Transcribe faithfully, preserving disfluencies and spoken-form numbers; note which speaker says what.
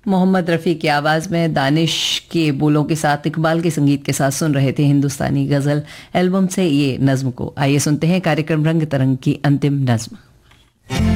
Speaker 1: मोहम्मद रफ़ी की आवाज़ में दानिश के बोलों के साथ इकबाल के संगीत के साथ सुन रहे थे हिंदुस्तानी गज़ल एल्बम से ये नज़्म को। आइए सुनते हैं कार्यक्रम रंग तरंग की अंतिम नज़्म।